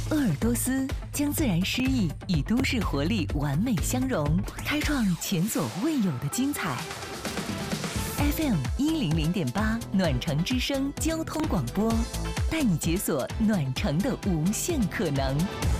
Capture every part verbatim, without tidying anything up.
鄂尔多斯将自然诗意与都市活力完美相融，开创前所未有的精彩。F M 一零零点八暖城之声交通广播，带你解锁暖城的无限可能。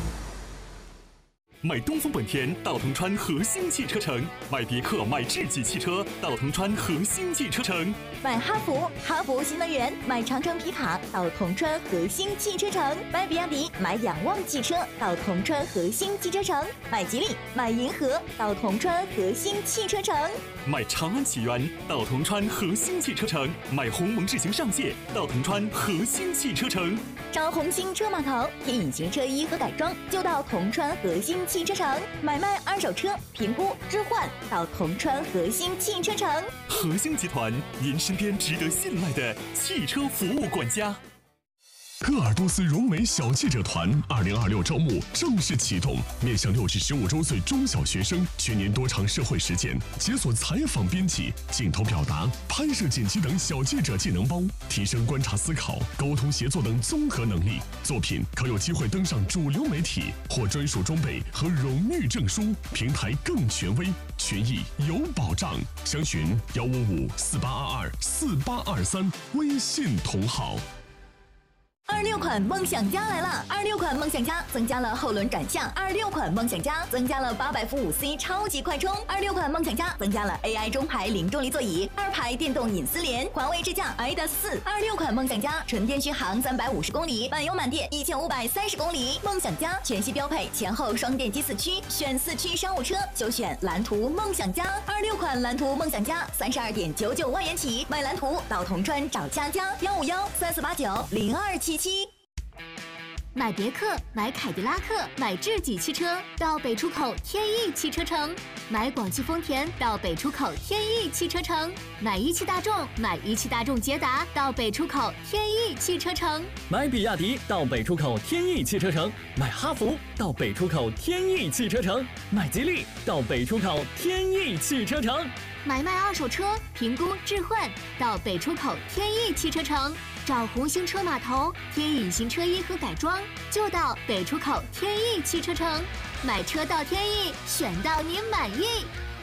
买东风本田到铜川核心汽车城，买别克买智己汽车到铜川核心汽车城， 买哈弗哈弗新能源买长城皮卡到铜川核心汽车城，买比亚迪买仰望汽车到铜川核心汽车城，买吉利买银河到铜川核心汽车城， 买长安启源到铜川核心汽车城，买鸿蒙智行上界到铜川核心汽车城， 找红星车码头添引擎车衣和改装就到铜川核心汽车城，买卖二手车评估置换到铜川核心汽车城。 核心集团，您身边值得信赖的汽车服务管家。鄂尔多斯融美小记者团二零二六招募正式启动，面向六至十五周岁中小学生，全年多场社会实践，解锁采访编辑、镜头表达、拍摄剪辑等小记者技能包，提升观察思考、沟通协作等综合能力。作品可有机会登上主流媒体，获专属装备和荣誉证书，平台更权威，权益有保障。详询幺五五四八二二四八二三，微信同号。 二六款梦想家来了！二六款梦想家增加了后轮转向，二六款梦想家增加了八百伏五 C 超级快充，二六款梦想家增加了 A I 中排零重力座椅，二排电动隐私联，环卫支架 I D A 四。二六款梦想家纯电续航三百五十公里，满油满电一千五百三十公里。梦想家全系标配前后双电机四驱，选四驱商务车就选蓝图梦想家。二六款蓝图梦想家三十二点九九万元起，买蓝图到铜川找佳佳，幺五幺三四八九零二七七。 买别克买凯迪拉克买智己汽车到北出口天翼汽车城，买广汽丰田到北出口天翼汽车城，买一汽大众买一汽大众捷达到北出口天翼汽车城， 买比亚迪到北出口天翼汽车城，买哈弗到北出口天翼汽车城，买吉利到北出口天翼汽车城， 买卖二手车评估置换到北出口天翼汽车城，找红星车码头添隐形车衣和改装就到北出口天翼汽车城，买车到天翼，选到您满意。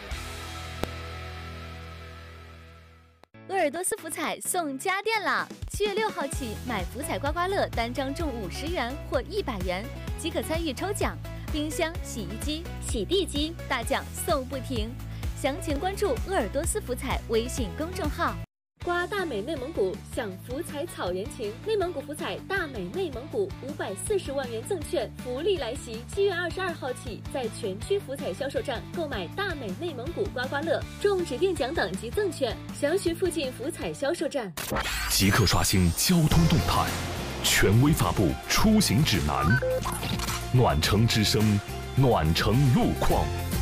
鄂尔多斯福彩送家电啦！七月六号起，买福彩刮刮乐单张中五十元或一百元即可参与抽奖，冰箱、洗衣机、洗地机大奖送不停。详情关注鄂尔多斯福彩微信公众号。 刮大美内蒙古，享福彩草原情。内蒙古福彩大美内蒙古五百四十万元赠券福利来袭！七月二十二号起，在全区福彩销售站购买大美内蒙古刮刮乐，中指定奖等及赠券。详询附近福彩销售站。 即刻刷新交通动态，权威发布出行指南。暖城之声，暖城路况。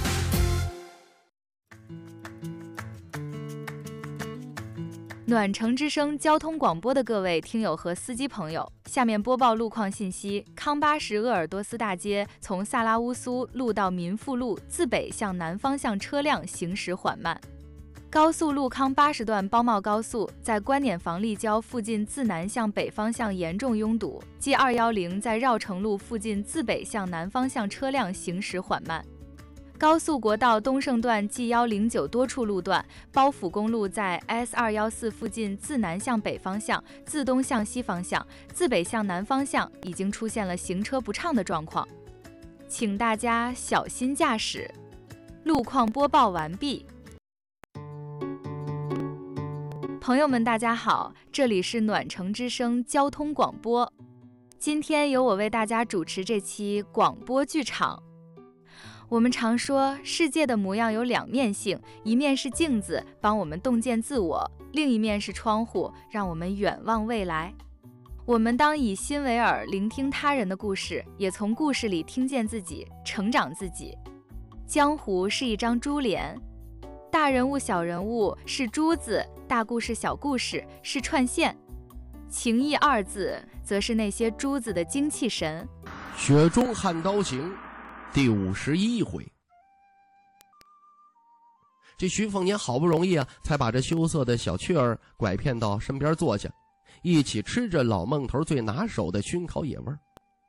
暖城之声交通广播的各位听友和司机朋友，下面播报路况信息。康巴什鄂尔多斯大街从萨拉乌苏路到民富路自北向南方向车辆行驶缓慢。高速路康巴什段包茂高速在观点房立交附近自南向北方向严重拥堵， G 二一零在绕城路附近自北向南方向车辆行驶缓慢。高速国道东胜段 G 一零九多处路段，包府公路在 S 二一四附近自南向北方向、自东向西方向、自北向南方向已经出现了行车不畅的状况，请大家小心驾驶。路况播报完毕。朋友们大家好，这里是暖城之声交通广播，今天由我为大家主持这期广播剧场。我们常说世界的模样有两面性，一面是镜子，帮我们洞见自我，另一面是窗户，让我们远望未来。我们当以心为耳，聆听他人的故事，也从故事里听见自己，成长自己。江湖是一张珠帘，大人物小人物是珠子，大故事小故事是串线，情义二字则是那些珠子的精气神。 雪中悍刀行第五十一回，这徐凤年好不容易啊，才把这羞涩的小雀儿拐骗到身边坐下，一起吃着老孟头最拿手的熏烤野味儿。